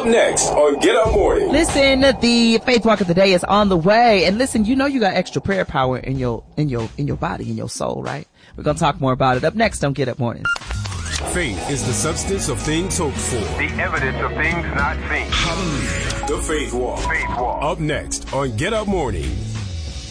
Up next on Get Up Morning. Listen, the Faith Walk of the Day is on the way. And listen, you know you got extra prayer power in your body, in your soul, right? We're going to talk more about it up next on Get Up Mornings. Faith is the substance of things hoped for. The evidence of things not seen. Hallelujah. The Faith Walk. Faith Walk. Up next on Get Up Mornings.